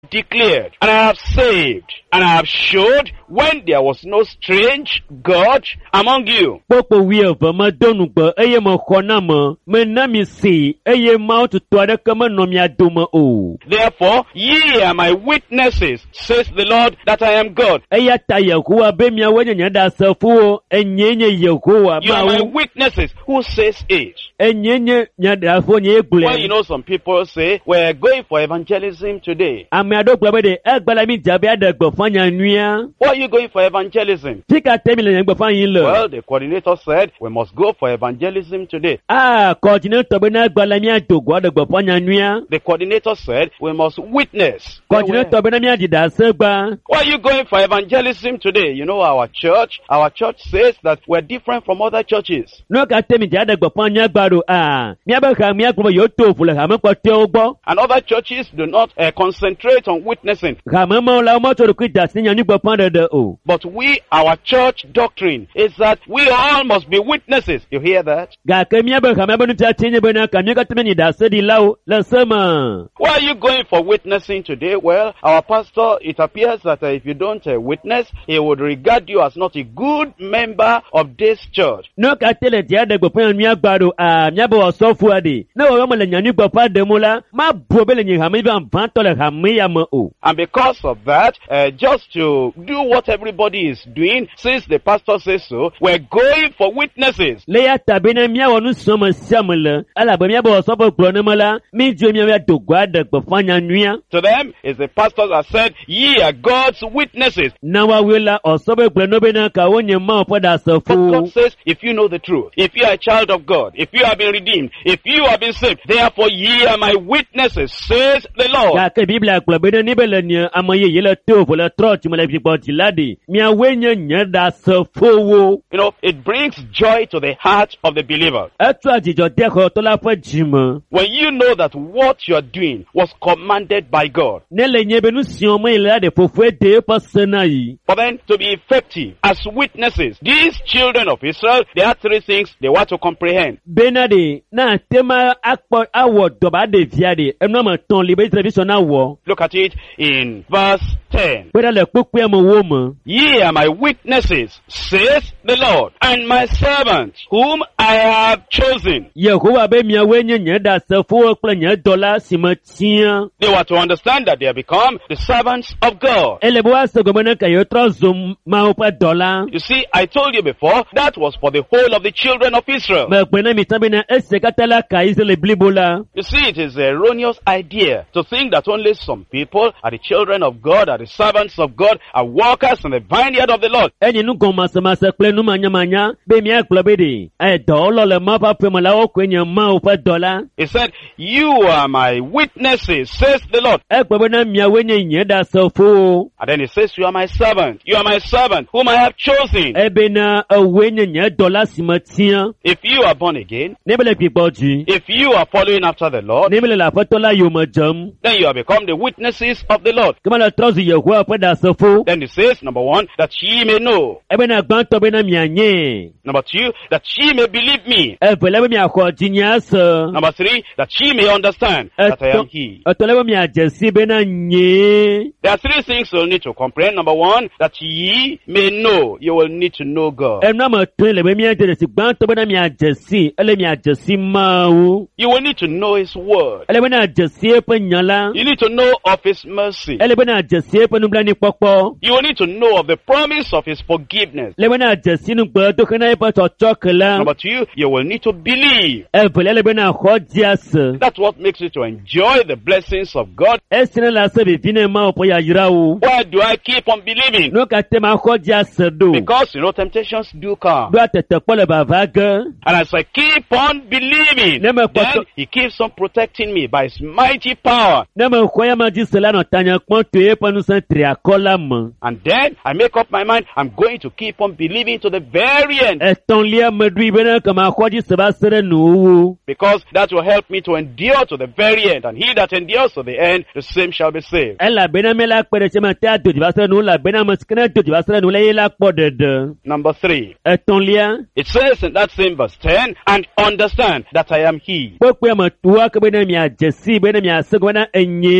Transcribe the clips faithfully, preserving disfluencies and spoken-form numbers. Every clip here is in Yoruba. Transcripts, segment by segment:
declared, and I have saved, and I have showed when there was no strange God among you. Popo wia vama donu ba eye ma khona ma me na mi si eye ma to to ada kama no mi adoma o. Therefore, ye are my witnesses, says the Lord, that I am God. Eye ta Yehowa be mi awanya nya da safu enyenye Yehowa You are ma my wo. witnesses. Who says it? Enyenye nya da fo nye Well, you egbule. know, some people say, we're going for evangelism today. Ame ado gba de egbala mi jabe ada gbo fanya nua. Why are you going for evangelism? Tika temi le gbo fanyin lo. Well, the coordinator said, we must go for evangelism today. Ah, coordinator be na egbala mi adogo ada gbo fanya nua. The coordinator said, we must witness. Well, Coordinator be na mi adida segba. why are you going for evangelism today? You know, our church, our church says that we're different from other churches. No ka temi jada gbo fanya gbaro ah. Mi aba ka mi akpo yo to fu le ha me ko te ogbo. And other churches do not uh, concentrate on witnessing. Ka me mo la mo to ru kita sinya ni gbo pan de o. But we, our church doctrine is that we all must be witnesses. You hear that? Ga ke mi aba ka me bonu ta tinye be na ka mi ka temi ni da se di lawo le sama. Why are you going for witnessing today? Well, our pastor, it appears that uh, if you don't uh, witness, he would regard you as not a good member of this church. No ka tele ti ada gbo pan mi agbaro ah mi aba o so fu ade. Na o mo le nya ni gbo pa de mo la ma bo be le nya ha mi ba van to le ha mi ya mo o. And because of that, uh, just to do what everybody is doing, since the pastor says so, we're going for witnesses. Le ya tabe na mi awonu so mo siam le. Ala ba mi aba o so bo gbo na mo la mi ju mi ya dogo ada gbo fanya nua. To them, is the pastor that said, ye are God's witnesses. Na wa wela o so bo gbo no be na ka wonye ma o da so But fu. God says, if you know the truth, if you are a child of God, if you have been redeemed, if you have been saved, therefore ye are my witnesses, says the Lord. Ya ke Biblia klo be ni be le ni amaye ye le to fu le trot mo le bi po ti ladi. Mi awenye nya da so fu wo. You know, it brings joy to the heart of the believer. Etu ajijo de ko to la fa jimo. When you know that what you are doing was commanded by God. Ne le nye be nu si o mo ile de fofu e de pasana yi. For then to be effective as witnesses, these children of Israel, there are three things they want to comprehend. Benade na tema akpo awo doba de viade enu ma ton libe television awo. Look at it in verse ten. Beda le popu mo wo mo. Ye are my witnesses, says the Lord, and my servants, whom I have chosen. Yehowa be mi awenye nya da so fu o kple nya dola simatia. They were to understand that they have become the servants of God. Ele bo aso go na ka yo trozum ma o pa dola. You see, I told you before, that was for the whole of the children of Israel. Me pe na mi tabe na ese katala ka Israel blibola. You see, it is an erroneous idea to think that only some people are the children of God, are the servants of God, are workers in the vineyard of the Lord. Eni nu go masa masa kple nu manya manya be mi aklo be de. E do lo le ma pa pe mo la o kwenye ma o pa dola. He said, you are my witnesses, says the Lord. E pe be na mi awenye nya da so fu. And then he says, you are my servant. You are my servant, whom I have chosen. Ebe na awenye nya dola simatia. If you are born again, Nebele pipoji. if you are following after the Lord, Nebele la fatola yo majam. then you have become the witnesses of the Lord. Kama la trozi Yehowa pa da so fu. Then he says, number one, that ye may know. Ebe na gbanto be na mi anye. Number two, that ye may believe me. Ebe le be mi akọ jinya so. Number three, that ye may understand that I am he. Otole be mi ajesi be na nye. There are three things you'll need to comprehend. Number one, that ye may know. You will need to know God. Enu ma tun le be mi ajesi si gbanto be na mi ajesi. Ele mi ajesi ma o. You will need to know his word. Ele be na ajesi e pe nyala. You need to know of his mercy. Ele be na ajesi e pe nubla ni popo. You will need to know of the promise of his forgiveness. Ele be na ajesi nu gbo to kana e pa to chokela. Number two, you will need to believe. Ebe le be na ho dias. That's what makes you to enjoy the blessings of God. Esene la se be fine ma o po ya yira o. Why do I keep on believing? No ka te ma ho dias do. Because, you know, temptations do come. Do atete pole ba vague. And as I keep on believing, Never then put- he keeps on protecting me by his mighty power. Na me khoya ma ji sela no tanya pon to e panu san triakola mo. And then I make up my mind, I'm going to keep on believing to the very end. Eston lia medui be na kama khoji se ba sere nu. Because that will help me to endure to the very end. And he that endures to the end, the same shall be saved. Ela be na me la pere se ma ta do di ba sere nu la be na ma skena do di ba sere nu le la po de de. Number three, Eston lia it says in that same verse ten, and understand that I am he. popo ma tuwa ke be na mi ajesi be na mi asego na enye.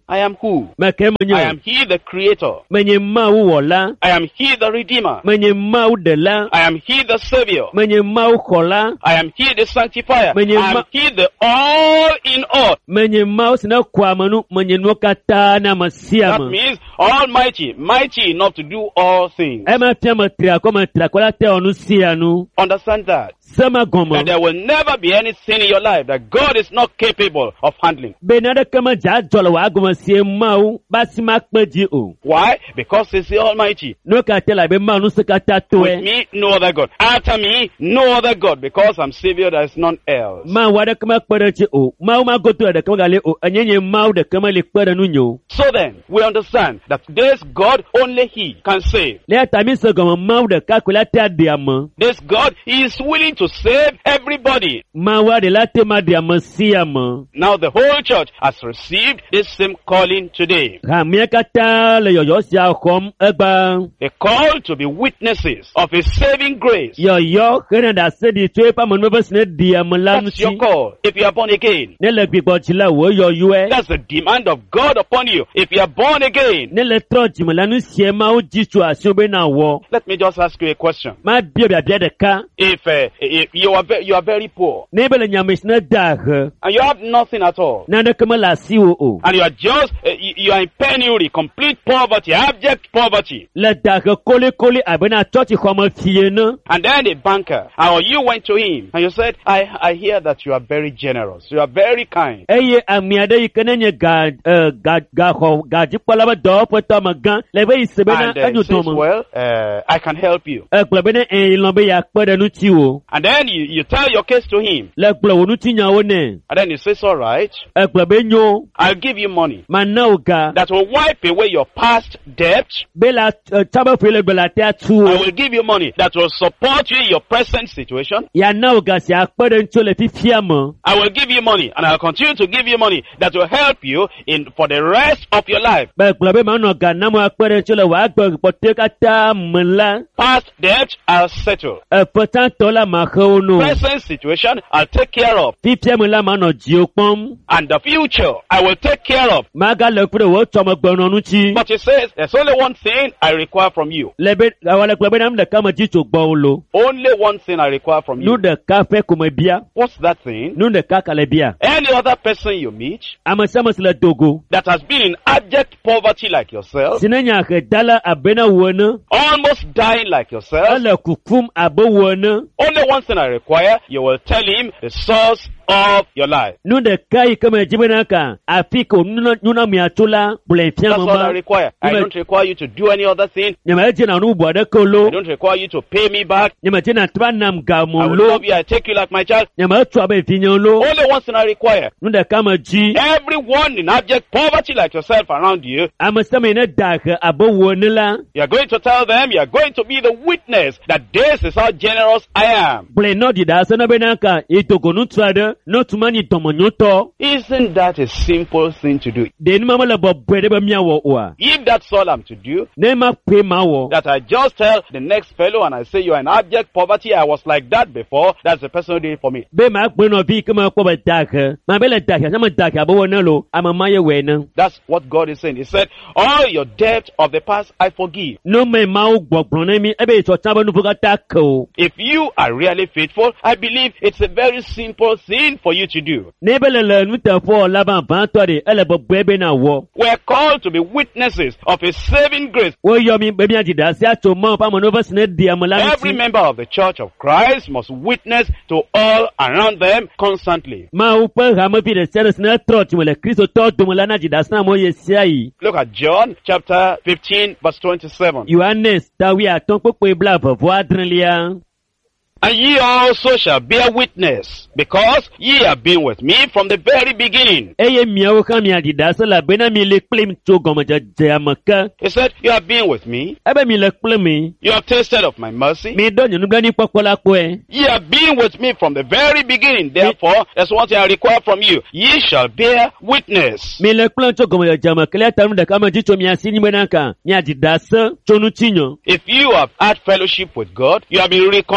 I am who? Meke I menyo. am he the creator. Menye mau wola. I am he the redeemer. Menye mau dela. I am he the savior. Menye mau kola. I am he the sanctifier. Menye I am ma- he the all in all. Menye mau sina kwa manu. Menye nwokata na That masiama. means almighty, mighty enough to do all things. Ema tiama triako ma triako la te onu sianu. Understand that. Sama gomo. That there will never be any sin in your life that God is not capable of handling. Benada kama ja jolo wa goma sie mau. Basi makpeji o. Why? Because He's the Almighty. No katela be mau nusekata With toe. me, no other God. After me, no other God. Because I'm Savior, there is none else. Ma wada kama kperechi o. Mau ma goto de kama gale o. Anyenye mau de kama le kpere nu nyo. So then, we understand that this God, only He can save. Le atami se goma mau de kakula te adiama. This God, He is willing to save everybody. Ma wade la te ma diama siama. Now the whole church has received this same calling today. Ramia kata le yoyo sia kom egba. The call to be witnesses of His saving grace. Yoyo kena da se di tue pa mon mebe sne diama la That's your nusi. call if you are born again. Ne le gbigbo chila wo yoyo e. That's the demand of God upon you if you are born again. Ne le tro jima la nusi ma o jisu asio be na wo. Let me just ask you a question. Ma bia bia bia de ka. If, uh, if you are ve- you are very poor Ne be le nyame sne da he. and you have nothing at all, Na de kama la si o o. and you are just uh, you, you are in penury, complete poverty, abject poverty, Le da he kole kole abena church khoma fie ne. and then a banker, or you went to him and you said, I I hear that you are very generous, you are very kind. Eye amiade ikene nye ga eh, ga ga ho ga jikpala ba do poto magan le be isebe na And uh, anyu he says, tomo. well, uh, I can help you. E kplo be ne en lo be ya kpede nu ti o. And then you, you tell your case to him, Le kplo wo nu ti nya wo ne. and then he says, all right, E kplo be nyo I'll give you money ma na o ga that will wipe away your past debt. be la taba fele be la te atu I o. will give you money that will support you in your present situation. Ya na o ga si akpede ncho le fifia mo. I will give you money, and I'll continue to give you money that will help you in for the rest of your life. Be kplo be ma no ga na mo akpede ncho le wa gbo pote kata mla. Past debt, I'll settle. E potan to la ma ho no. Present situation, I'll take care of. Fifia mo la ma no ji o pom. And the future, I will take care of. Ma ga le kpede wo tomo gbono nu ti. But he says, there's only one thing I require from you. Lebe awale kplo be nam de kama ji to gbo lo. Only one thing I require from Nu you. de ka fe kuma bia. What's that thing? Nu de ka kale bia. Any other person you meet Amasama sila dogo. that has been in abject poverty like yourself, Sinanya ke dala abena wona. almost dying like yourself, Ala kukum abo wona. only one thing I require, you will tell him the source of your life. Nu de kai kama jibena ka. Afiko nuna nuna miatula bule That's fia all I mama. require. I Nyama- don't require you to do any other thing. Nyama eje na nu bwade I kolo. don't require you to pay me back. Nyama jena tba nam I will gamolo. love you. I take you like my child. Nyama etu abe finyolo. Only one thing I require. Nu de kama ji. Everyone in abject poverty like yourself around you, Amasama ina dake abo wona la. you are going to tell them, you are going to be the witness that this is how generous I am. Bule no di da sana bena ka. Itoko nu tuade. No tumani tomo nyoto. Isn't that a simple thing to do? De ni mama la bo bwede ba miya wo wa. If that's all I'm to do, Ne ma pe ma wo. that I just tell the next fellow and I say you are in abject poverty, I was like that before, that's the person who did it for me. Be ma pe no bi kama ko ba dake. Ma be le dake sama dake abo wona lo. Ama maye we na. That's what God is saying. He said, all your debt of the past I forgive. No me ma o gbogbon na mi. Ebe so taba nu fuka tako. If you are really faithful, I believe it's a very simple thing for you to do. Ne be le le nu te fo la ban ban to de. Ele bo bwebe na wo. We are called to be witnesses of His saving grace. Wo yo mi be mi ajida si ato mo pa mo no va sne di amala Every ni. member of the Church of Christ must witness to all around them constantly. Ma u pe ha mo bi de sere sne trot mo le Kristo to do mo la na jida sna mo ye si ayi. Look at John chapter fifteen verse twenty-seven. Yohanes tawi aton popo bla vo adrenlia. And ye also shall bear witness, because ye have been with me from the very beginning. Eye miawo ka mi adida so la bena mi le kplem to gomo je je amaka. He said, you have been with me, Ebe mi le kplemi. you have tasted of my mercy. Mi do nyunu bla ni pokola ko e. Ye have been with me from the very beginning. Therefore, that's one thing I require from you. Ye shall bear witness. Mi le kplem to gomo je je amaka le tamu de kama jicho mi asini menaka. Mi adida so chonu tinyo. If you have had fellowship with God, you have been reconciled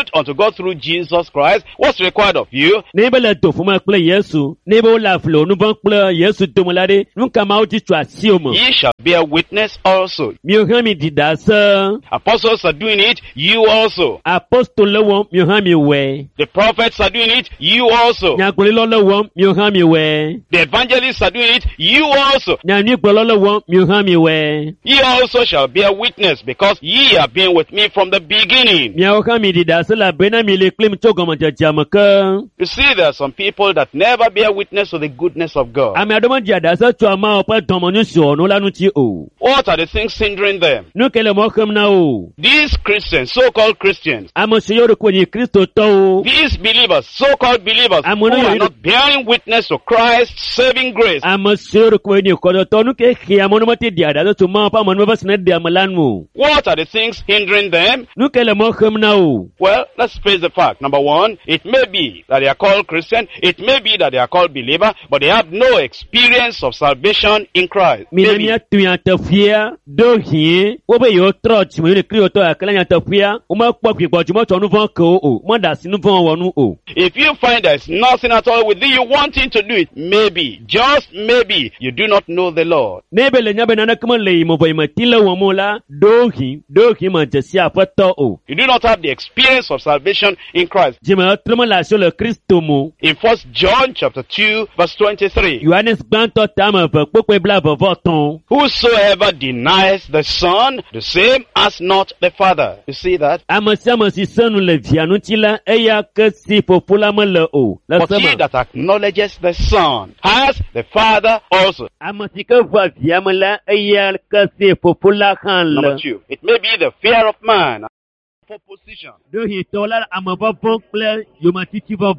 revealed unto God through Jesus Christ, what's required of you? N'ebe le do fuma kple Yesu, n'ebe wo la flo nu vɔn kple Yesu domolade, nu kama wo ti tso asi o me. Ye shall bear witness also. Mi o hã mi dida se. Apostles are doing it, you also. Apostole le wɔm, mi o hã mi wɛ. The prophets are doing it, you also. Nyagblɔlɔ le wɔm, mi o hã mi wɛ. The evangelists are doing it, you also. Nyanyigblɔlɔ le wɔm, mi o hã mi wɛ. Ye also shall bear witness, because ye have been with me from the beginning. Miawo hã mi dida se la bena mi le kple mi tso gɔmedzedzea me ke. You see, there are some people that never bear witness to the goodness of God. Ame aɖewo dzi aɖase tso amawo ƒe dɔmenyui siwɔnu la ŋuti o. What are the things hindering them? Nu ke le mɔ xem na wo. These Christians, so-called Christians, Ame siwo ɖo ko nyi kristotɔwo. these believers, so-called believers, I'm who gonna- are not bearing witness to Christ's saving grace. Ame siwo ɖo ko nyi kɔdɔtɔ nu ke xe amewo ne mete di aɖase tso mawo ƒe amenuwo ƒe sine de ame la nu o. What are the things hindering them? Nu ke le mɔ xem na wo. Well, let's face the fact. Number one, it may be that they are called Christian, it may be that they are called believer, but they have no experience of salvation in Christ. Mina Maybe. miatu nyateƒea do hie wobe yewo trɔ tsi me ne kriyotɔ akele nyateƒea womekpɔ kpigbɔdzi mɔtsɔ nu vɔ ke wo o mɔɖe asi nu vɔ wɔ nu o. If you find there's nothing at all with you, you wanting to do it, maybe, just maybe, you do not know the Lord. Ne be le nya be naneke me le yi me vɔ yi me ti le wɔm o la do hi do hi me dze si aƒetɔ o. You do not have the experience of salvation in Christ. Dzime tre me le asi le Kristo mo. In First John chapter two, verse twenty-three, Yohanes gbãtɔ tame ve kpekpe blaeve tɔn. whosoever denies the Son, the same as not the Father. You see that? Ame sia ame si se nu le via ŋuti la eya ke si fofo la mele o le But se he me. that acknowledges the Son has the Father also. Ame si ke va via me la eya ke si fofo la hã Number le. two, it may be the fear of man for position. Do hitɔ la ame vɔvɔ kple yometiti vɔvɔ.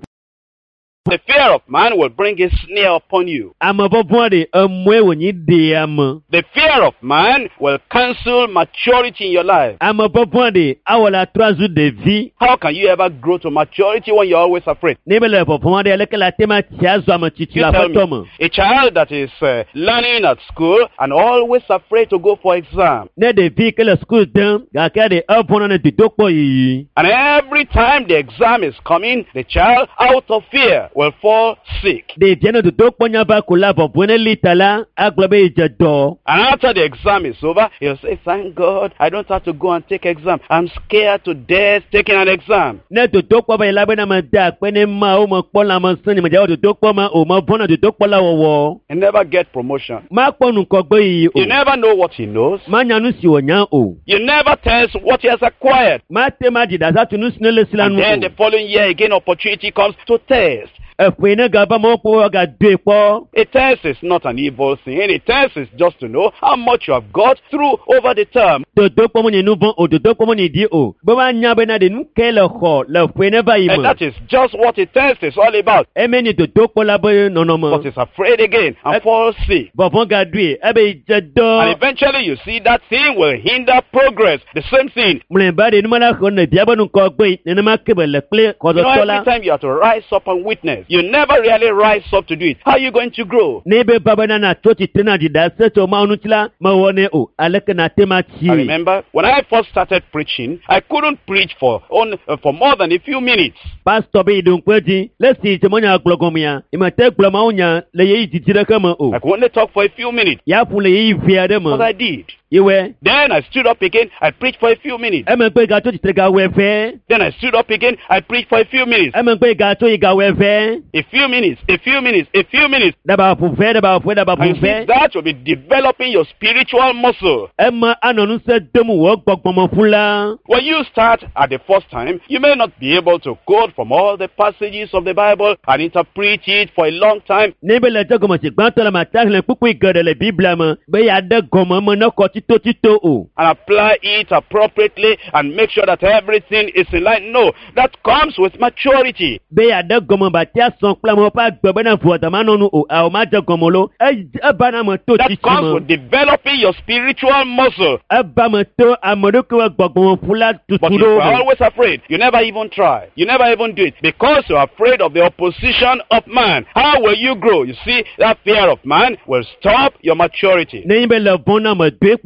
The fear of man will bring a snare upon you. Ame vɔvɔ de emɔe wònyi de ame. The fear of man will cancel maturity in your life. Ame vɔvɔ de awɔ la trɔ zu ɖevi. How can you ever grow to maturity when you're always afraid? Ne be le vɔvɔ de aleke la te ma tia zu ame tsitsi You le tell aƒetɔ me, me. a child that is uh, learning at school and always afraid to go for exam. Ne ɖevi ke le sukulu dem gake de evɔna ne dodokpɔ yiyi. And every time the exam is coming, the child, out of fear, will fall sick. Ɖevia ne dodokpɔ nya va ko la vɔvɔ ne li ta la agblɔ be yedze dɔ. And after the exam is over, he'll say, thank God, I don't have to go and take exam. I'm scared to death taking an exam. Ne dodokpɔ be la be na me de akpe ne ma wo me kpɔ lãme sẽ nye me dze wɔ dodokpɔ ma o me vɔna dodokpɔ la wɔwɔ. And never get promotion. Makpɔ nukɔgbe yiyi You o. never know what he knows. Manya nu si wònya o. You never test what he has acquired. Mate ma di dasa tu nu si ne le si la And nu then o. the following year again, opportunity comes to test. Eƒe ne gaba ma wokpɔ ga doe kpɔ. A test is not an evil thing. A test is just to know how much you have got through over the term. Dodokpɔ mo nye nu vɔ o dodokpɔ mo nye di o. Be ma nya be na de nu ke le xɔ le ƒe ne va yi And me. that is just what a test is all about. Eme nye dodokpɔ la be But nɔnɔme. is afraid again and falls sick. Vɔvɔ ga doe ebe dze And dɔ. eventually you see that thing will hinder progress. The same thing. Mlɔeba de numa la xɔ ne bia be nukɔgbe nenema ke be le kple You know, kɔdɔtɔ every la. time you have to rise up and witness, you never really rise up to do it. How are you going to grow? Ne be ba be na na tso tsitre na dida se tso ma ŋuti la me wɔ ne o aleke na te ma I tsi. remember when I first started preaching, I couldn't preach for on, uh, for more than a few minutes. Pastor be idunkpe dzi le si tse mo nya gblɔ gɔmea imete gblɔ ma wo nya le yeyi didi ɖeke me o. I could only talk for a few minutes. Ya ƒu le yeyi vi aɖe But me. I did. Iwɛ Then I stood up again. I preached for a few minutes. emegbe ga tso tsitre ga wɔ ɛfɛ. Then I stood up again. I preached for a few minutes. Emegbe ga tso yi ga wɔ ɛfɛ. A few minutes, a few minutes, a few minutes. Daba ƒu fɛ daba ƒu daba And ƒu you see, fɛ. that will be developing your spiritual muscle. Ema anɔ nu se dem wɔ gbɔgbɔmɔƒu la. When you start at the first time, you may not be able to quote from all the passages of the Bible and interpret it for a long time. Ne be le tse gɔme si gbãtɔ le ma ta xlẽ kpukpui geɖe le Biblia me be ya de gɔme me ne kɔ titotito o. And apply it appropriately and make sure that everything is in line. No, that comes with maturity. Be ya de gɔme ba tia sɔn kple amewo ƒe agbe bena ʋua dama nɔ nu o awo ma de gɔme lo. E- Eba na me to That tsitsi comes me. with developing your spiritual muscle. Eba me to ame ɖoke ƒe gbɔgbɔmɔƒu la But tutu if ɖo you wo are me. always afraid, you never even try. You never even do it because you are afraid of the opposition of man. How will you grow? You see, that fear of man will stop your maturity. Ne nyi be le vɔ̃ na me doe kpɔ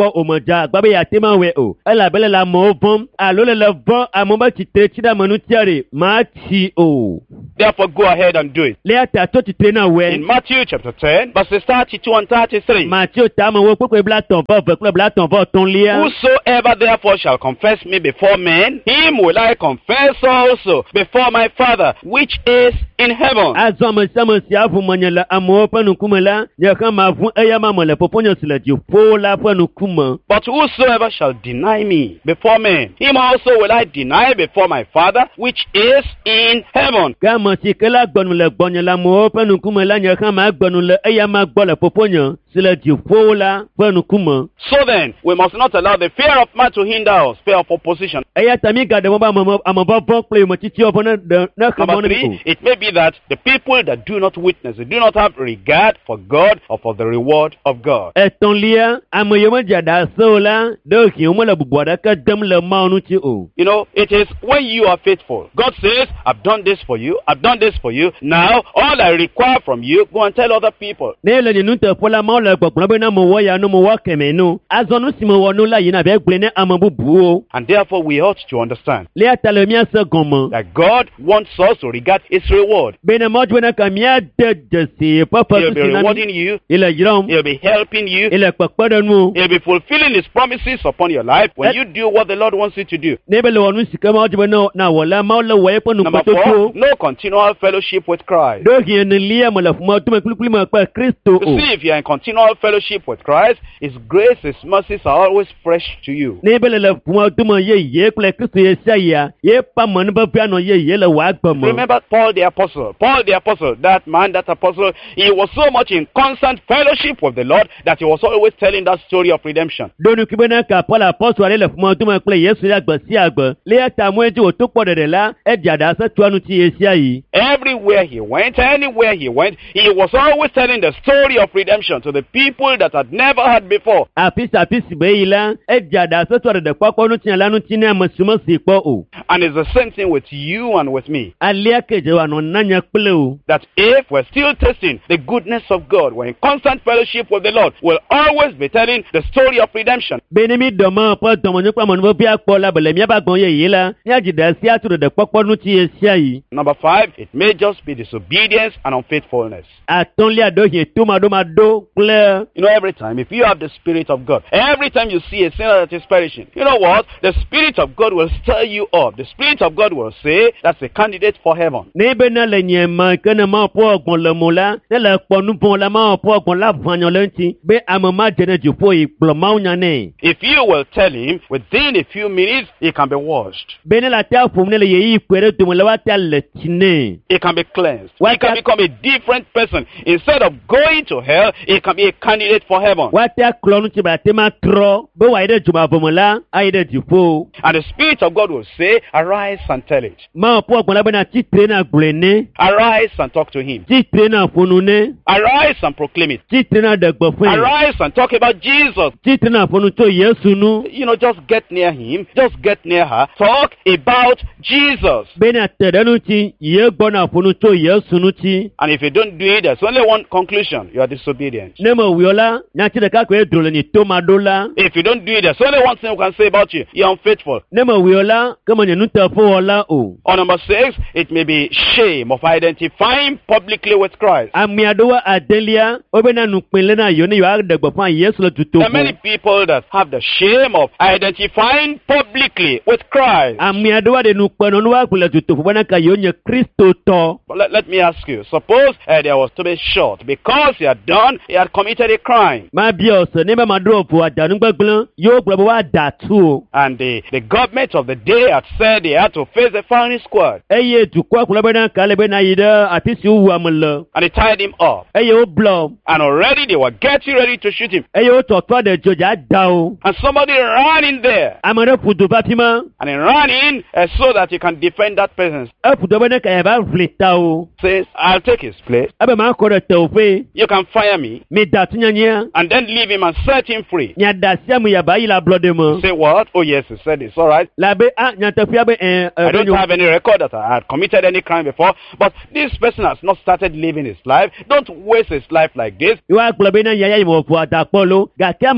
bɔ o mɔ dza gbabe yate ma wɛ o elabele le amewo vɔm alo le le vɔ amewo be tsitre tsi ɖe amenu tia ɖe ma tsi o. Therefore, go ahead and do it. le ata to tsitre na In wɛ. Matthew chapter ten, verses thirty-two and thirty-three. Matthew ta amewo kpekpe bla tɔn vɔ ve kple bla tɔn vɔ tɔ̃lia. Whosoever therefore shall confess me before men, him will I confess also before my Father which is in heaven. azɔ ame sia ame si avu menye le amewo ƒe ŋkume la nye xe ma vu eya ma me le fofonye si le dziƒo la ƒe ŋkume. But whosoever shall deny me before men, him also will I deny before my Father which is in heaven. ke ame si ke la gbɔnu le gbɔnye le amewo ƒe ŋkume la nye xe ma gbɔnu le eya ma gbɔ le fofonye si le dziƒo la ƒe ŋkume. So then, we must not allow the fear of man to hinder us, fear of opposition. eya ta mi gaɖe mɔ be ame amevɔvɔ kple yometsitsiwo ƒe ne ɖe ne xe mɔ Number ne mi o. three, it may be that the people that do not witness, they do not have regard for God or for the reward of God. etɔ̃lia ame yiwo medze aɖase o la ɖe hĩ womele bubu aɖeke dem le Mawu ŋuti o. You know, it is when you are faithful. God says, I've done this for you, I've done this for you. Now, all I require from you, go and tell other people. ne le nye nuteƒe la Mawu le gbɔgblɔm be ne mewɔ ya no mewɔ kɛmɛ no azɔ nu si mewɔ no la yina be gblɔe ne ame bubuwo. And therefore, we ought to understand le ata le míase gɔme that God wants us to regard His reward. be ne mɔdzi be ne ka míade dzesi ƒe He'll be fefesusi na rewarding mi. you, ele yram He'll be helping you, ele kpekpeɖenuwo. He'll be fulfilling His promises upon your life when you do what the Lord wants you to do. ne be le wɔ nu si ke mɔdzi be ne na wɔ la Mawu le wɔ eƒe Number nukpɔtɔtɔwo. four, no continual fellowship with Christ. ɖo hĩ enelia me le fumɔ tome kplikpli me kpe Kristo You o. see, if you are in continual fellowship with Christ, His grace, His mercies are always fresh to you. ne be le le fumɔ tome yeye kple Kristo ye sia yia ye pa me ne be via nɔ yeye le wɔ agbe me. Remember Paul the apostle. Paul the apostle, that man, that apostle, he was so much in constant fellowship with the Lord that he was always telling that story of redemption. ɖo nuku be ne ka Paul apɔstol aɖe le fumɔ tome kple Yesu ɖe agbe sia agbe le eta mɔe dzi wòto kpɔ ɖeɖe la edze aɖase tua ŋuti ye sia yi. Everywhere he went, anywhere he went, he was always telling the story of redemption to the people that had never heard before. afi sia afi si be yi la edze aɖase tua ɖeɖe kpɔkpɔ ŋuti la ŋuti ne ame si mesi kpɔ o. And it's the same thing with you and with me. alea ke dze wòanɔ nanye kple o. That if we're still tasting the goodness of God, we're in constant fellowship with the Lord, we'll always be telling the story of redemption. be ne mi dɔme ƒe dɔmenyikpe amenuvevia kpɔ la be le míaƒe agbɔn yeye la míadzi ɖe asi atu ɖeɖe kpɔkpɔ ŋuti ye sia yi. Number five, it may just be disobedience and unfaithfulness. atɔ̃lia ɖo hĩ tomaɖomaɖo kple You know, every time, if you have the Spirit of God, every time you see a sinner that is perishing, you know what? The Spirit of God will stir you up. The Spirit of God will say, that's a candidate for heaven. ne be ne le nye me ke ne ma ƒe gbɔn le mo la ne le kpɔ nu vɔ la ma ƒe gbɔn la vanyɔ le ŋuti be ame ma dze ne dziƒo yi kplɔ mawu nya nɛ. If you will tell him, within a few minutes, he can be washed. be ne la tea ƒom ne le yeyi kpe ɖe dome le woatea le tsi nɛ. He can be cleansed. Why He can can't- become a different person. Instead of going to hell, he can be a candidate for heaven. woatea klɔ ŋuti be ate ma trɔ be wòayi ɖe dzomavɔ me la ayi ɖe dziƒo. And the Spirit of God will say, arise and tell it. ma ƒe gbɔn la bena tsitre na gblɔe ne. Arise and talk to him. tsitre na ƒonu ne. Arise and proclaim it. tsitre na ɖe gbeƒe. Arise and talk about Jesus. tsitre na ƒonu tso Yesu nu. You know, just get near him. Just get near her. Talk about Jesus. be ne te ɖe ŋuti ye gbɔna ƒonu tso Yesu ŋuti. And if you don't do it, there's only one conclusion. You are disobedient. ne me wuyɔ la nyatsi ɖeka koe dro le nye toma ɖo la. If you don't do it, there's only one thing we can say about you. You're unfaithful. ne me wuyɔ la ke me nye nuteƒewɔla o. Or number six, it may be shame of identifying publicly with Christ. ame aɖewo adelia wobena nukpele na yewo ne yewoaɖe gbeƒã Yesu le There are many tutoƒo. people that have the shame of identifying publicly with Christ. ame aɖewo aɖe nukpenɔ ne woagblɔ le tutoƒo bena ka yewo nye Kristo tɔ. But let, let me ask you, suppose uh, there was to be shot because he had done, he had committed a crime. ma bia ɔse ne be maɖo ʋu adanu gbegblẽ yewo gblɔ be woada tu o. And the, the government of the day had said they had to face the firing squad. eye dukɔa gblɔ bena ka le bena yi ɖe afi si wowu ame le. And they tied him up. eye woblɔ And already they were getting ready to shoot him. eye wotɔtɔ ɖe dzodza da o. And somebody ran in there. ame ɖe ƒu du va fi ma. And he ran in uh, so that he can defend that person. eƒu du be ne ka yava ʋli ta o. Says, I'll take his place. ebe ma kɔ ɖe teƒe. You can fire me. mi da tu nyanyia. And then leave him and set him free. nyada sia me yaba yi le ablɔɖe me. Say what? Oh yes, he said it's all right. la be a nyateƒea be ɛɛ I don't ɛɛ have any record that I had committed any crime before, but this person has not started living his life. Don't waste his life like this. yewoagblɔ be na yaya yi me ʋu adakpɔ lo gake ame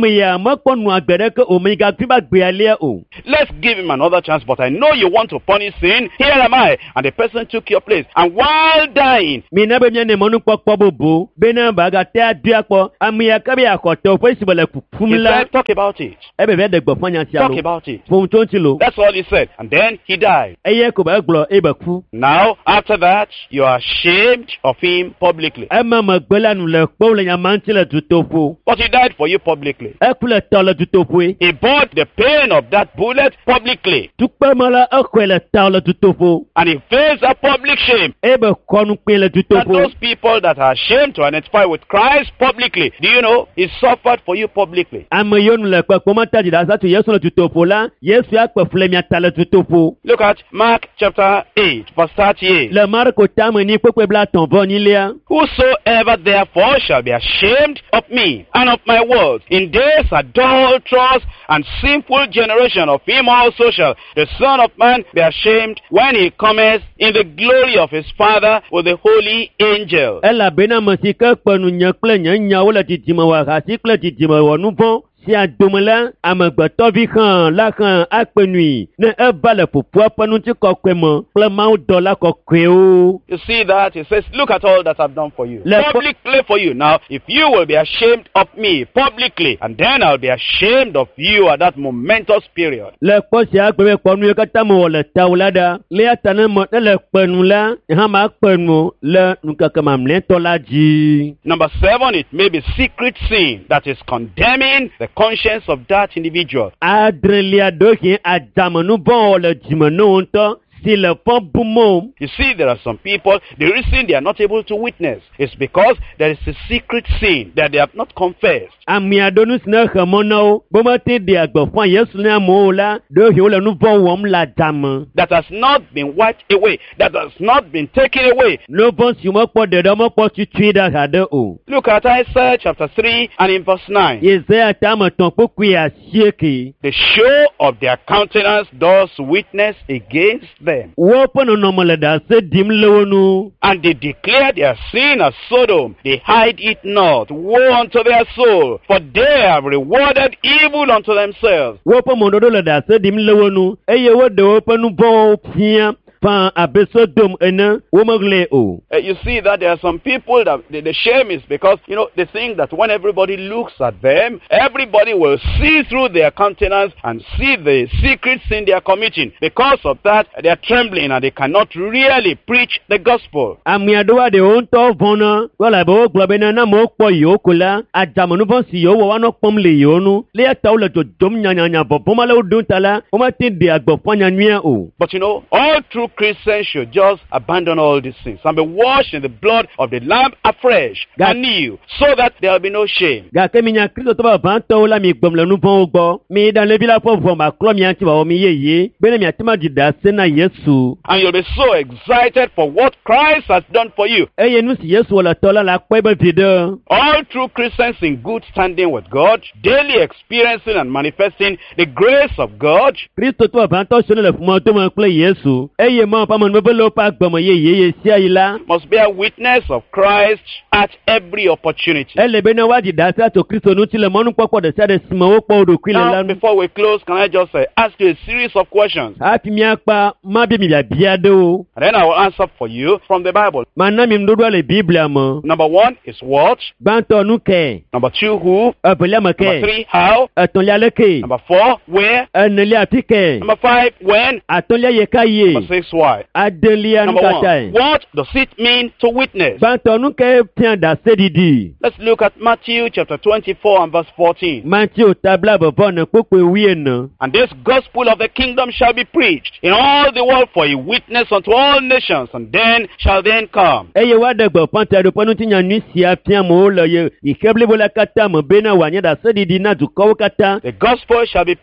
ya makonu agbere ke omega kriba gbe ale o. Let's give him another chance, but I know you want to punish sin. Here am I. And the person took your place. And while dying, Mi na be mi ne monu pokpo bobo, be na ba ga te aduapo, ami ya ka be akoto fo isibole he kufumla. said, talk about it. E be be de gbo fanya ti Talk alo. about it. Fo ton ti lo. That's all he said. And then he died. Eye ko ba gbo e ba ku. Now, after that, you are ashamed of him publicly. E ma ma gbela nu le po le yamanti le tutofo. But he died for you publicly. E ku le to le tutofo. He bought the pain of that bullet publicly. Tukpe mala e ku le ta le tutofo. And he faced a public shame. E be konu pe le That tutofo. those people that are ashamed to identify with Christ publicly, do you know, he suffered for you publicly. Ame yonu le pe ko mata di da sa tu Yesu le tutofo la, Yesu ya pe fle mi ata le tutofo. Look at Mark chapter eight, verse thirty-eight. Le Marko tame ni pepe bla ton bon ni le. Whosoever therefore shall be ashamed of me and of my words in this adulterous and sinful generation, of him also shall the Son of Man be ashamed when he cometh in the glory of his Father with the holy angels. Ela bena masika penu nyakle nyanya wala titima wa hasikle titima wa nupon. Si a domela amagbato vi kan la kan apenui ne e bale popo penu ti kokwe mo ple ma o dola kokwe o. You see that? He says, look at all that I've done for you. Let- Publicly for you. Now, if you will be ashamed of me publicly, and then I'll be ashamed of you at that momentous period. Le po si agbe ponu kata mo le tawlada le atane mo le penu la ha ma penu le nukaka mamle to la ji. Number seven, it may be secret sin that is condemning the conscience of that individual. Adrelia doki ajamanu bon le jimanu nto. Si le fond boumou. You see, there are some people, the reason they are not able to witness is because there is a secret sin that they have not confessed. Ami adonu sina khamono boma te de agbofan Yesu ni amola do hi ole nu bon wom la jam. That has not been wiped away, that has not been taken away. No bon si mo po de do mo po tu tui da hade o. Look at Isaiah chapter three and in verse nine. Isaiah ta mo ton po ku ya sieki. The show of their countenance does witness against them. Wo po no no mo le da se dim lewonu. And they declare their sin as Sodom. They hide it not. Woe unto their soul, for they have rewarded evil unto themselves. Wo po mo do le da se dim lewonu. Eye wo de wo po nu bon pia. Fan abesodom ena wo mogle o. Uh, you see that there are some people that the, the shame is because, you know, they think that when everybody looks at them, everybody will see through their countenance and see the secret sin they are committing. Because of that, they are trembling and they cannot really preach the gospel. Ami adowa de on to vona wala bo globe na na mo po yokula ajamanu bon si yo wa no pom le yonu le ta o le to dom nya nya nya bo bo ma le odun tala o ma tin de agbofanya nua o. But you know, all true Christians should just abandon all these things and be washed in the blood of the Lamb afresh, God. anew, so that there will be no shame. Ga ke mi nya Kristo to ba ban to la mi gbom le nu bon ogbo mi dan le bi la fo fo ma klo mi anti ba o mi yeye be mi atima di da se na Yesu. And you'll be so excited for what Christ has done for you. Eye nu si Yesu wala to la la pe be video. All true Christians in good standing with God, daily experiencing and manifesting the grace of God, Kristo to ban to so le fumo to mo ple Yesu. Eye mo pa mo be lo pa gbomo yeye ye si ayila. must bear witness of Christ at every opportunity. Ele be na wa di da sa to Kristo nu ti le mo nu popo de sa de simo wo po do kwi le Now, lanu. before we close, can I just uh, ask you a series of questions? Hapi mi akpa ma bi mi bia bia de o. And then I will answer for you from the Bible. Ma na mi mdodo le Biblia mo. Number one is what? Banto nu ke. Number two, who? Apele ma Number ke. three, how? Aton ya le ke. Number four, where? Eneli atike. Number five, when? Aton ya ye ka ye. Number six, why? Adeli anu Number one, kata. what does it mean to witness? Banto nu ke pian da sedidi. Let's look at Matthew chapter twenty-four and verse fourteen. Matthew tabla bo na popo wi no. And this gospel of the kingdom shall be preached in all the world for a witness unto all nations, and then shall the end come. Eye wa de gbo panta do ponu ti nya nu sia pian mo lo ye. Ikeble bo la kata mo be na wa nya da sedidi na du ko kata. The gospel shall be preached.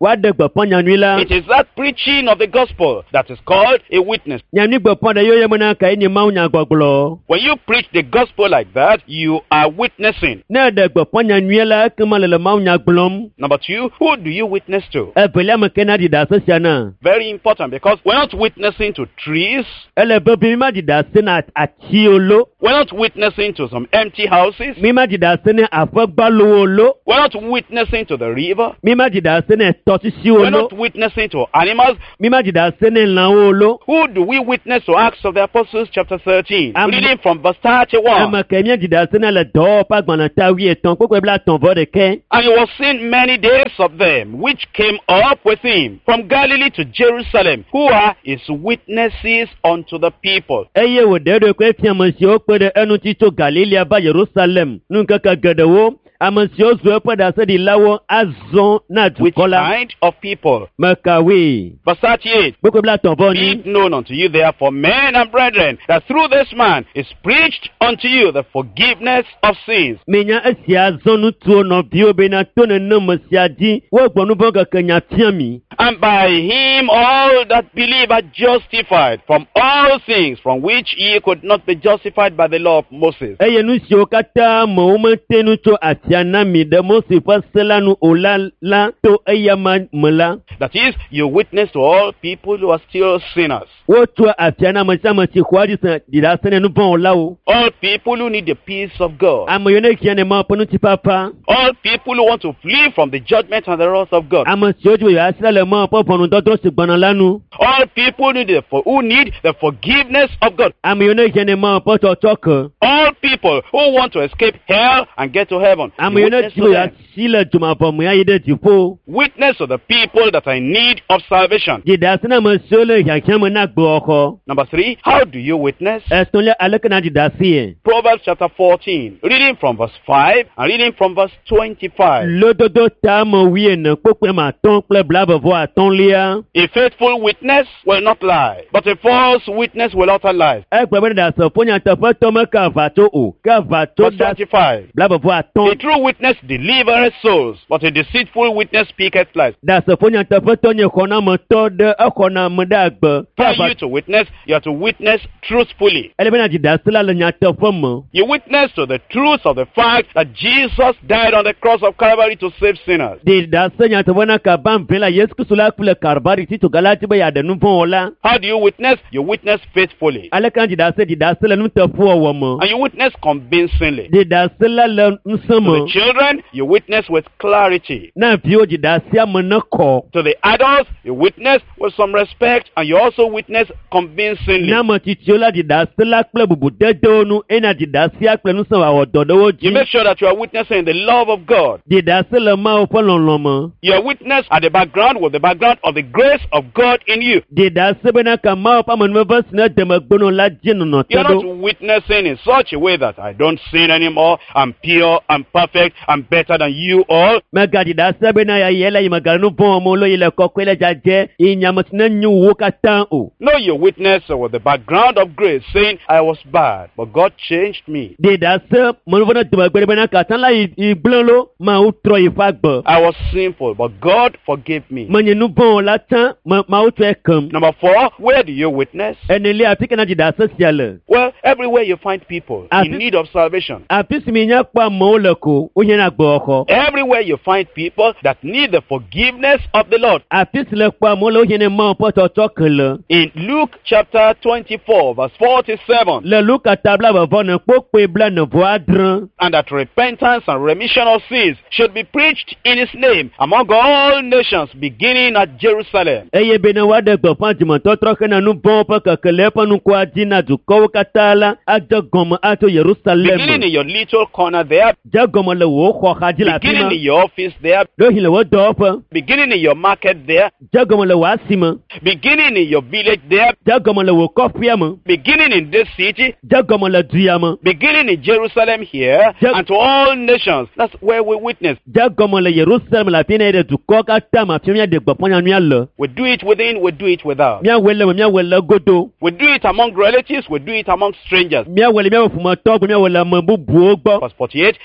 wá dẹ gbọ̀pọ̀ nyanu la. It is that preaching of the gospel that is called a witness. nyanu gbọ̀pọ̀ dẹ yóò yẹ mọ́ náà kàí ni máa ń nya gbọ̀gbọ̀lọ̀. When you preach the gospel like that, you are witnessing. náà dẹ gbọ̀pọ̀ nyanu la kí máa lẹ̀lẹ̀ máa ń nya gbọ̀lọ̀. Number two, who do you witness to? ẹ pẹ̀lẹ́ àmọ́ kẹ́nà dìda sẹ́sẹ́ náà. Very important, because we're not witnessing to trees. ẹ lẹ bẹ bí mi má dìda sẹ́nà àti olo. We're not witnessing to some empty houses. mi má dìda sẹ́nà àfọ́gbálówó olo. We're not witnessing to the river. mi má dìda sẹ́nà tọ́sísí We're olo. not witnessing to animals. mi má dìda sẹ́nà ìlànà olo. Who do we witness to? Acts of the Apostles chapter thirteen. I'm- Reading from verse thirty-one. àmọ́ kẹ́mi dìda sẹ́nà lẹ dọ́ pàgbọ́nà táwí ẹ̀tàn kókò ẹ̀bí la tàn vọ́ de kẹ́. And he was seen many days of them, which came up with him from Galilee to Jerusalem, who are his witnesses unto the people. ẹ yẹ wò dẹ́rẹ́ pé fi àmọ́ sí ó pé de ẹnu títò galilea bá jerusalem nínú kankan gẹ̀dẹ̀ wo àmọ́ sí ó zọ ẹ pé dasẹ́ di láwọ́ azọ́n náà Which dùkọ́lá kind of people? mẹ́kàwé Verse thirty-eight. gbogbo bí la tàn vọ́ Be ni. it known unto you, therefore, men and brethren, that through this man is preached unto you the forgiveness of sins. menya esi azɔnu tuo nɔviwo bena to nenema sia dzi wogbɔnuvɔ keke nya fia mi. And by him all that believe are justified from all things from which ye could not be justified by the law of Moses. eye nu siwo katã amewo mete nu tso afia na mi ɖe mose ƒe se la nu o la la to eya ma me la. That is, you witness to all people who are still sinners. wotsɔ afia na ame sia ame si xɔ adi se ɖiɖa se ne nu vɔ o la o. All people who need the peace of God. ame yiwo ne kia ne ma ƒe ŋuti papa. All people who want to flee from the judgment and the wrath of God. ame siwo dzi wo yɔ asi la le ma ƒe ʋɔnudɔdrɔ̃ si gbɔna la nu. All people who need the, for, who need the forgiveness of God. ame yiwo ne kia ne ma ƒe tsɔtsɔ ke. All people who want to escape hell and get to heaven. You ame yiwo ne witness dzi to wo yɔ them. asi le dzomavɔ me ayi ɖe dziƒo. Witness to the people that are in need of salvation. ɖiɖa se na ame siwo le hiahiã me na gbe xɔ. Number three, how do you witness? Ẹ̀sùnlẹ̀ alẹ́kẹ̀nà dìda sí ẹ̀. Proverbs chapter fourteen, reading from verse five and reading from verse twenty-five. Lódodo tá mọ̀ wí ẹ̀nà pópẹ́ mà tán kple blábẹ̀bọ̀ àtọ́nlẹ́à. A faithful witness will not lie, but a false witness will utter lies. Ẹ gbẹ̀bẹ̀ dà sọ fún yàtọ̀ fẹ́ tọ́mọ ká àvàtó o ká àvàtó Verse dá twenty-five. blábẹ̀bọ̀ A àtọ́n. true witness delivereth souls, but a deceitful witness speaketh lies. Dà sọ fún yàtọ̀ fẹ́ tọ́ yẹn xɔna mọ̀ tọ́ dẹ ẹ̀xɔna mọ̀ dẹ àgbẹ̀. For you to witness, you have to witness truthfully. Ẹlẹ́bẹ̀ náà dìda sí lálẹ́ yàtọ̀ fún mọ̀. You witness to the truth of the fact that Jesus died on the cross of Calvary to save sinners. Dìda sí yàtọ̀ fún náà kà bá ń fẹ́ la Yéṣu Kristu la kulẹ̀ kàrìbárì títù galati bẹ́ yàdẹ̀nu fún ọ la. How do you witness? You witness faithfully. Alẹ́kẹ̀nà dìda sí dìda sí lẹ́nu tẹ̀ fún ọwọ́ mọ̀. And you witness convincingly. Dìda sí lálẹ́ nsán To the mọ̀. children, you witness with clarity. Náà fi ó dìda sí àmọ́ náà kọ̀. To the adults, you witness with some respect, and you also witness convincingly. Náàmọ̀ títí ó la dìda sí la kple bùbù dẹ́dẹ́ onu ẹ̀nà dìda sí àkpẹ́ nusàn àwọ̀ dọ̀dọ̀wọ́ You jí. make sure that you are witnessing the love of God. Dìda sí lẹ máa ó fọ́ lọ́nlọ́ mọ́. Your witness at the background with the background of the grace of God in you. Dìda sí bẹ́ẹ̀ náà kà máa ó pàmò ní bẹ́ẹ̀ sinẹ́ dẹ̀mẹ̀ gbóná la jí nùnà You're tẹ́dọ̀. not witnessing in such a way that I don't sin anymore, I'm pure, I'm perfect, I'm better than you all. Mẹ́ga dìda sí bẹ́ẹ̀ náà yà yẹ́ lẹ́yìn mẹ́ga nínú fún ọmọ olóyin lẹ́kọ́ pé lẹ́jà jẹ́ ìyàmọ̀sínẹ́ nyú wo ká tán o. No, you witness with the background of grace, saying, I was bad, but God changed me. Dìda sí mọ̀nùfọ́nà dẹ̀mẹ̀ gbẹ̀rẹ̀ bẹ́ẹ̀ náà kà tán láyé ìgbọ́n ló máa ó tọ́ ìfà gbọ̀. I was sinful, but God forgave me. Mọ̀nyẹ̀nu bọ́n la tán máa ó tọ́ ẹ̀ kàn. Number four, where do you witness? Ẹni ilé àfikẹ́ náà dìda sí sí àlẹ̀. Well, everywhere you find people I in think- need of salvation. Àfíìsì yẹn pa mọ́ ó lẹ̀ kó ó yẹn náà gbọ́ ọkọ. Everywhere you find people that need the forgiveness of the Lord. Àfíìsì lẹ̀ pa mọ́ ó lẹ̀ ó yẹn ní mọ́ pọ́tọ̀ tọ́ kẹlẹ̀. In Luke chapter twenty-four, verse forty-seven, Le Luka tabla bavɔ ne kpokpe bla ne vo adre. and that repentance and remission of sins should be preached in his name among all nations, beginning at Jerusalem. Eye be ne wa de gbɔƒã dzimetɔtrɔ ke na nu bɔn ƒe kekele ƒe nuku adi na dukɔwo katã la adze gɔme ato Beginning Yerusalem. in your little corner there, Dze gɔme le wò xɔ xadzi le afi beginning ma. in your office there, Ɖo hi le wò dɔwɔƒe. beginning in your market there, Dze gɔme le wò asime. beginning in your village there, Dze gɔme le wò kɔƒea me. beginning in this city, Dze gɔme le duya me. beginning in Jerusalem here, Yep. and to all nations. That's where we witness. Dze gɔme le Yerusalem le afi ne ɖe dukɔ katã me afi mía de gbɔƒɔ nyanua le. We do it within, we do it without. Míawɔe le me míawɔe le godo. We do it among relatives, we do it among strangers. Míawɔe le míawɔ ƒometɔ gbɔ míawɔe le ame bubuwo gbɔ. Verse forty-eight, and ye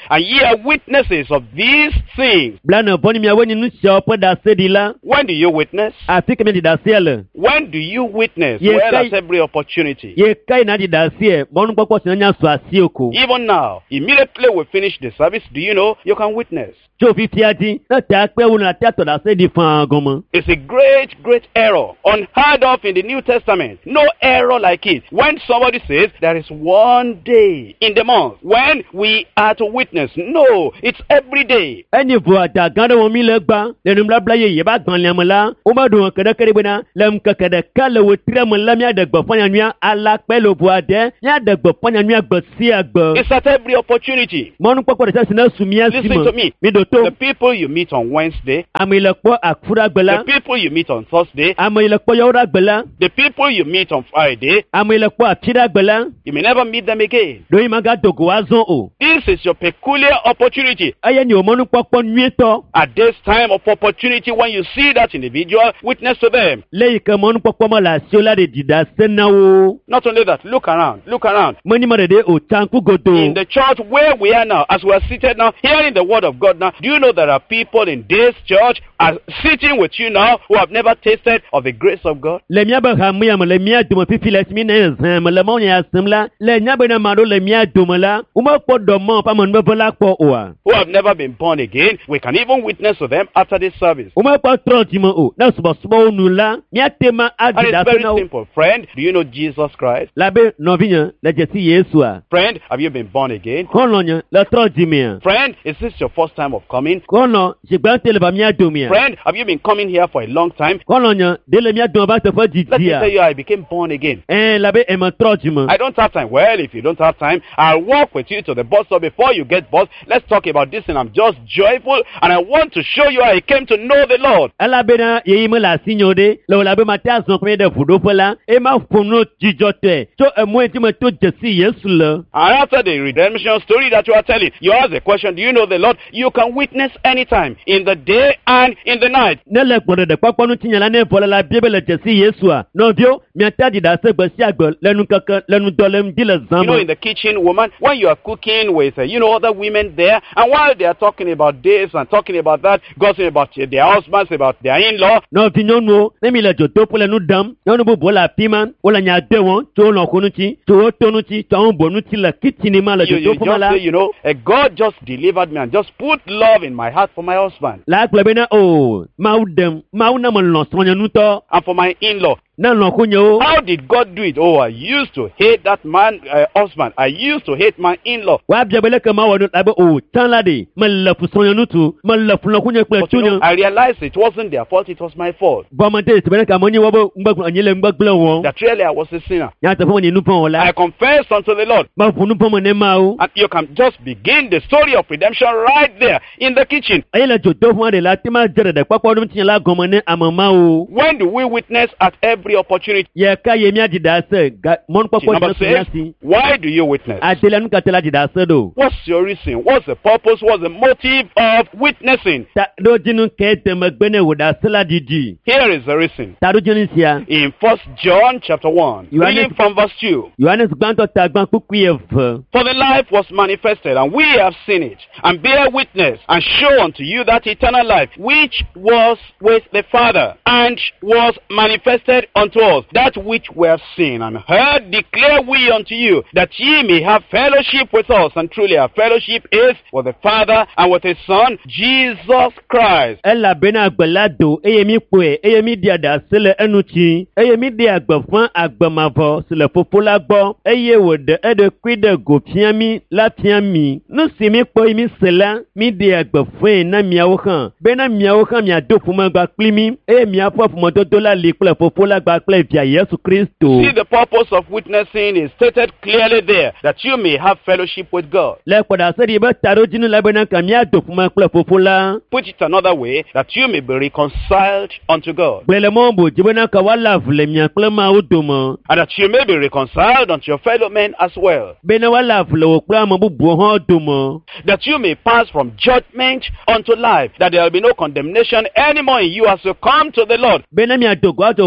are witnesses of these things. Blana boni miawe ni nusia opo da se di la. When do you witness? Ati kemi di da se le. When do you witness? Yes, Well, I- at every opportunity. Ye kai na di da se, bonu pokpo sinanya so asioko. Even now, immediately we finish the service, do you know you can witness? Cho fifi ati, na ta pe wo na ta to da se di fan gomo. It's a great, great error, unheard of in the New Testament. No error like it. When somebody says there is one day in the month when we are to witness, no, it's every day. Eni vo ata ganda wo mi le gba, le num bla bla ye ye ba gan le mo la. O ma do kede kede bena, lem ka kede ka le wo tre mo la mi adegbo fanya nua ala pe lo bo ade, mi adegbo fanya nua gbo si agbo. It's at every opportunity. Monu pokpo de se na sumi Listen asimo. to me. Mi do to. The people you meet on Wednesday, Amilekpo akfura the gbela. people you meet on Thursday, Amilekpo yora gbela. the people you meet on Friday, Amilekpo atira gbela. you may never meet them again. Do imaga dogo wazon o. This is your peculiar opportunity. Aye ni o monu pokpo nweto. At this time of opportunity, when you see that individual, witness to them. Leyi ke monu pokpo mo la si o la de dida senawo. Not only that, look around, look around. Moni mo de de o tanku godo. In the church where we are now, as we are seated now, hearing the word of God now, do you know there are people in this church are sitting with you now who have never tasted of the grace of God? Le mia ba hamu ya mo le mia do mo fifi le simi na zan mo le mo ya simla. Le nya be na ma do le mia do mo la. O mo po do mo pa mo nbe bola po o a. Who have never been born again, we can even witness to them after this service. O mo po tro ti mo o. Na subo subo nu la. Mia tema And adida it's very senawo. simple. Friend, do you know Jesus Christ? Labe novinya le jesi Yesu a. Friend, have you been born again? Kono nya le tro di mi a. Friend, is this your first time of coming? Kono jigba tele ba mia do mi a. Friend, have you been coming here for a long time? Kono nya de le mia do ba te fo Let me jiji tell a. you, I became born again. Eh labe e mo tro di mo. I don't have time. Well, if you don't have time, I'll walk with you to the bus stop before you get bus. Let's talk about this, and I'm just joyful, and I want to show you how I came to know the Lord. Alabe na ye mo la sinyo de. Le labe ma ta son pe de fudo fola. E ma fono jijo te. So e mo ti mo to jesi Yesu le. And after the redemption story that you are telling, you ask the question, do you know the Lord? You can witness anytime, in the day and in the night. Ne le gboro de papọ̀ nu tiɲɛ la ne fɔlɔ la biebe le jesi Yesu a. Nɔvio miata di da se gbesi agbe lẹnu kankan lẹnu dɔ lẹnu di le zan You know, ma. in the kitchen, woman, when you are cooking with, uh, you know, other women there, and while they are talking about this and talking about that, gossiping about uh, their husbands, about their in-law, Nɔvi nyɔnu o ne mi le dzo ƒo le nu dam nyɔnu bubu le afi ma wo le nya de wɔn tso wo lɔƒo ŋuti tso wo to ŋuti tso wo bo ŋuti le kitini ma le you, you dzo ƒo ma just la. say, you know, uh, God just delivered me and just put love in my heart for my husband La agblɔ be na o mawu dem mawu na me lɔ srɔ̃nyɔnutɔ and for my in-law. ne lɔƒo nye wo. How did God do it? Oh, I used to hate that man, uh, husband. I used to hate my in-law. Wa bia be leke ma wɔ do la be o tan la de me le fu srɔ̃nyɔnutu me le fu lɔƒo kple But you know, tunyɔ. I realized it wasn't their fault, it was my fault. Bɔmɔte sebe ne ka mo nyi wɔ be ŋgbɛ anyi le ŋgbɛ gblẽ wɔn. That really I was a sinner. Nya te fɔ mo ni nu pɔn wɔ la. I confessed unto the Lord. Ma fu nu pɔn mo ne ma o. And you can just begin the story of redemption right there in the kitchen. Eye le dzo to fún de la te ma jere de kpɔkpɔ ɖom tiɲɛ la gɔme ne ame ma o. When do we witness at every opportunity? Ye ka ye mia dida se ga mɔnukpɔkpɔ Number de mia six, si. why do you witness? Adela nu ka te la dida se do. What's your reason? What's the purpose? What's the motive of witnessing? Ta ɖo dzinu ke teme gbe ne wò da se la didi. Here is the reason. Ta ɖo dzinu sia. In First John chapter one, You are reading not- from verse two. Yohanes gbãtɔ ta gbã kpukpui eve. For the life was manifested, and we have seen it, and bear witness, and show unto you that eternal life, which was with the Father, and was manifested unto us. That which we have seen and heard declare we unto you, that ye may have fellowship with us. And truly our fellowship is with the Father and with His Son, Jesus Christ. Elabena agbe la do eye mi kpɔe eye mi di aɖase le enutsi eye mi di agbe fã agbemavɔ si le fofo la gbɔ eye wòɖe eɖokui ɖe go fia mi la fia mi. Nu si mi kpɔ yi mi se la mi di agbe fãe na miawo hã bena miawo hã miado ƒomegba kpli mi eye miaƒe ƒomedodo la li kple fofo la gba kple via Yesu Kristo. See, the purpose of witnessing is stated clearly there, that you may have fellowship with God. Le kpɔɖase ɖi be ta ɖo dzinu la bena ka miado ƒome kple fofo la. Put it another way, that you may be reconciled unto God. Gblẽ le mɔ bo dzi bena ka woala avu le mia kple mawo dome. And that you may be reconciled unto your fellow men as well. Bena woala avu le wò kple ame bubuwo hã dome. That you may pass from judgment unto life. That there will be no condemnation anymore in you as you come to the Lord. Bena miado go atso fɔ bu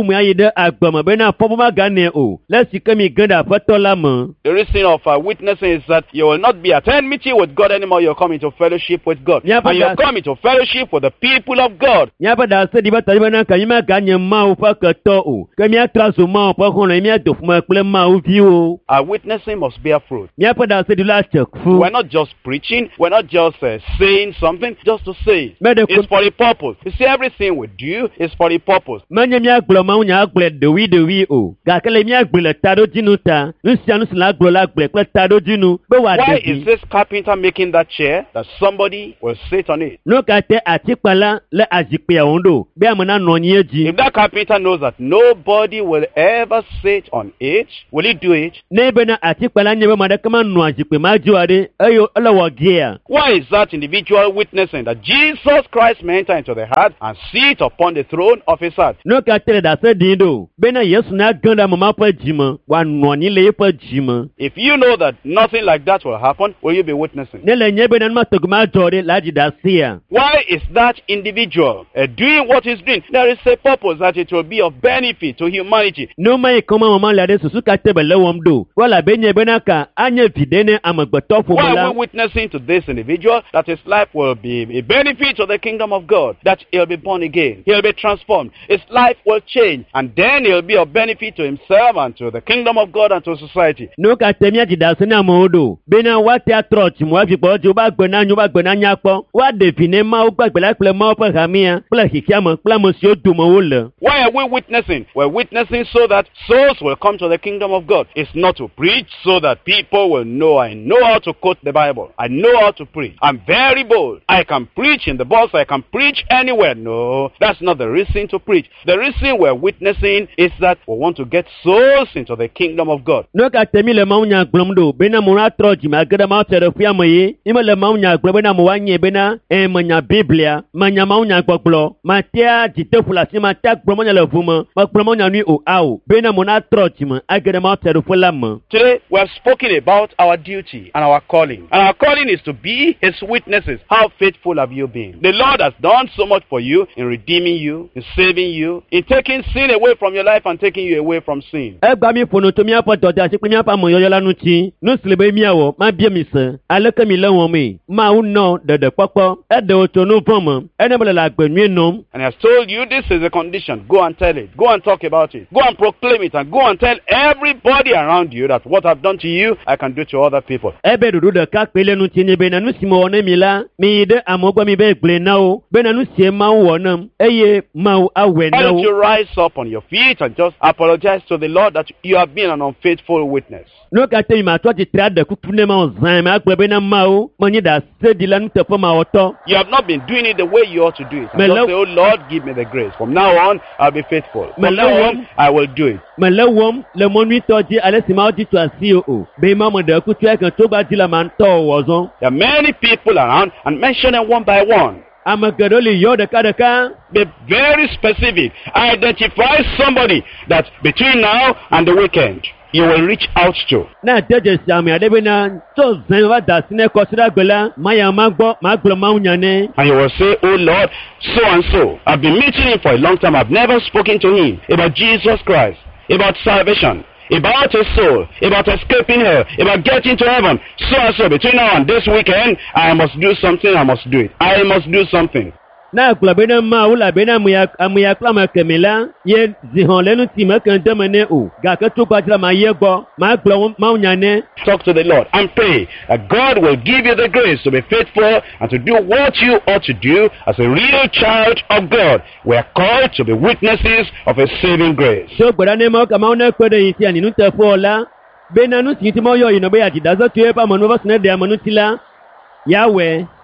mu ayi de agbama bena popoma gane o lesi kemi ganda fatola mo. The reason of uh, witnessing is that you will not be at any meeting with God anymore. You're coming to fellowship with God. Yeah, and you're coming to fellowship with the people of God. Nyapa da se di ba tali bana kanyima ganye ma o fa kato o. Kemi atraso ma o pa kono emi adofuma kle ma o vi o. Our witnessing must bear fruit. Nyapa da se di la chekfu. We're not just preaching. We're not just uh, saying something just to say it. It's for a purpose. You see, everything we do is for a purpose. Manya mi aglo ma unya agble de wi de wi o. Ga kele mi agble tado jinu ta. Nusia nusi la aglo la agble kle tado jinu. Be wa de. Why is this carpenter making that chair that somebody will sit on it? No kate atikpala le ajikpe ondo. Be amana nonye ji. If that carpenter knows that nobody will ever sit on it, will he do it? Nebe na atikpala nyebe madakama no ajikpe majuade ayo ala wagia. Why is that individual witnessing that Jesus Christ may enter into the heart and sit upon the throne of his heart? No kate da se dindo. Be na Yesu na ganda mama pa jima. Wa noni le pa jima. If you know that nothing like that will happen, will you be witnessing? Nele nyebe na matogma jode laji da sia. Why is that individual uh, doing what he's doing? There is a purpose that it will be of benefit to humanity. No mai koma mama la de susu kate bele womdo. Wala be nyebe na ka anye videne amagbeto fo Why mola. are we witnessing to this individual that his life will be a benefit to the kingdom of God? That he'll be born again. He'll be transformed. His life will change. And then he'll be of benefit to himself and to the kingdom of God and to society. No kate mi ajida se na modo. Be na wate atroch mo afi po jo ba gbe na nyu ba gbe na nya po. Wa define ma o gbagbe la ple ma o pa hamia. Ple hikiamo ple mo si o du mo wole. Why are we witnessing? We're witnessing so that souls will come to the kingdom of God. It's not to preach so that people will know I know how to quote the Bible. I know how to preach. I'm very bold. I can preach in the bus. I can preach anywhere. No, that's not the reason to preach. The reason we're witnessing is that we want to get souls into the kingdom of God. No kate mi le ma unya glomdo. Be na mo atroch ma gada ma tere fia mo yi. Ime le ma unya glo be na mo wanye be na e manya Biblia. Manya ma unya gbogbo. Ma tia jite fulasi ma tia gblo mo nya le vuma. Ma gblo mo nya ni o awo. Be na mo atroch ma agada ma tere fula mo. Today, we have spoken about our duty and our calling. And our calling is to be his witnesses. How faithful have you been? The Lord has done so much for you in redeeming you, in saving you, in taking sin away from your life and taking you away from sin. E gba mi fono to mi apo dode ati pe mi apa mo yoyo lanu ti. No silebe mi awo ma bie mi se. Ale ke mi le won mi. Ma u no dede popo. E de o to no pomo. E ne bele la gbenu enum. And he has told you this is a condition. Go and tell it. Go and talk about it. Go and proclaim it. And go and tell everybody around you that what I've done to you, I can do to other people. Ebe dudu de ka pele nu ti ni be na nu simo one mi la. Mi de amogba mi be gble na o. Be na nu sie ma wo nam. Eye ma o awe Why na don't you o. rise up on your feet and just apologize to the Lord that you have been an unfaithful witness? No ka te mi ma to ti tra de kuku ne ma o zan ma gbe be na ma o. Mo ni da se di la nu te fo ma oto. You have not been doing it the way you ought to do it. And Me just lo- say, oh Lord, give me the grace. From now on, I'll be faithful. Me From lo- now on, I will do it. Me le wom le mo nui to ji ale si ma o ji to asi o o. Be ma mo de kutu e kan to gba ji la ma nto wo zon. There are many people around and mention them one by one. Amagado le yo de ka de ka. Be very specific. Identify somebody that between now and the weekend, you will reach out to. Na deje sami ade be na to zan wa da sine ko sira gbela ma ya ma gbo ma gbo ma unya ne. And you will say, oh Lord, so and so. I've been meeting him for a long time. I've never spoken to him about Jesus Christ, about salvation, about his soul, about escaping hell, about getting to heaven. So and so. Between now and this weekend, I must do something. I must do it. I must do something. Na gbo be na ma ula be na mu ya amu ya kla ma kemela ye zihon lenu ti ma kan de mene o. Ga ke to gba ji la ma ye gbo ma gbo ma unya ne. Talk to the Lord and pray that God will give you the grace to be faithful and to do what you ought to do as a real child of God. We are called to be witnesses of a saving grace. So gbara ne mo ka ma una ko de yin ti ani nu te fo la. Be na nu ti ti mo yo yin no be ya ti da zo tu e pa mo no ba sne de amanu ti la. Yahweh